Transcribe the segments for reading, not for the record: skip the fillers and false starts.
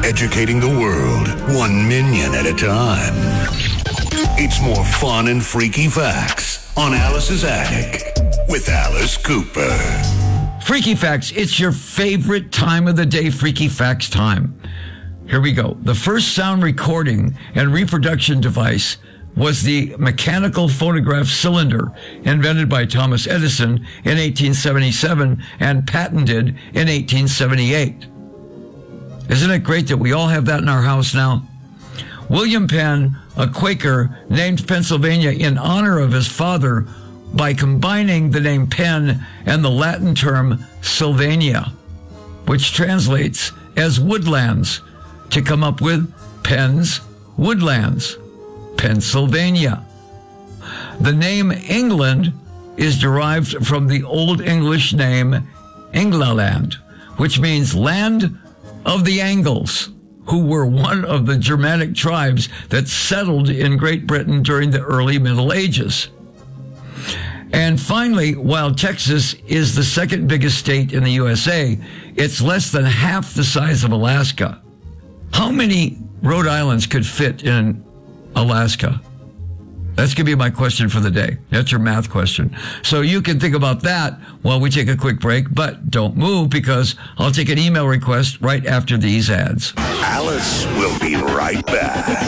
educating the world 1 million at a time. It's more fun and freaky facts on Alice's Attic with Alice Cooper. Freaky Facts, it's your favorite time of the day, Freaky Facts time. Here we go. The first sound recording and reproduction device was the mechanical phonograph cylinder, invented by Thomas Edison in 1877 and patented in 1878. Isn't it great that we all have that in our house now? William Penn, a Quaker, named Pennsylvania in honor of his father by combining the name Penn and the Latin term Sylvania, which translates as woodlands, to come up with Penn's Woodlands, Pennsylvania. The name England is derived from the Old English name Englaland, which means land of the Angles, who were one of the Germanic tribes that settled in Great Britain during the early Middle Ages. And finally, while Texas is the second biggest state in the USA, it's less than half the size of Alaska. How many Rhode Islands could fit in Alaska? That's going to be my question for the day. That's your math question. So you can think about that while we take a quick break, but don't move because I'll take an email request right after these ads. Alice will be right back.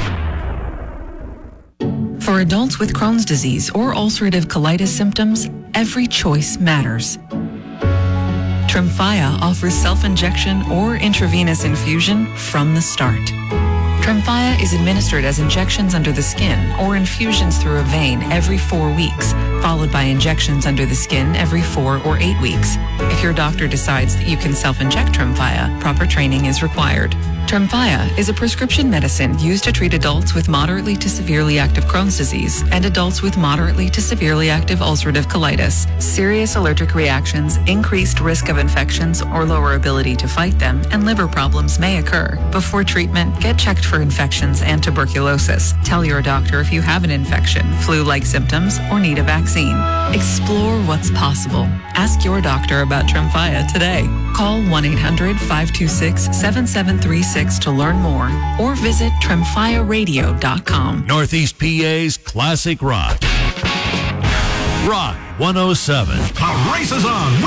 For adults with Crohn's disease or ulcerative colitis symptoms, every choice matters. Tremfya offers self-injection or intravenous infusion from the start. Tremfya is administered as injections under the skin or infusions through a vein every 4 weeks, followed by injections under the skin every 4 or 8 weeks. If your doctor decides that you can self-inject Tremfya, proper training is required. Tremfya is a prescription medicine used to treat adults with moderately to severely active Crohn's disease and adults with moderately to severely active ulcerative colitis. Serious allergic reactions, increased risk of infections or lower ability to fight them, and liver problems may occur. Before treatment, get checked for infections and tuberculosis. Tell your doctor if you have an infection, flu-like symptoms, or need a vaccine. Explore what's possible. Ask your doctor about Tremfya today. Call 1-800-526-7736 to learn more or visit TremfyaRadio.com. Northeast PA's Classic Rock. Rock 107. The race is on.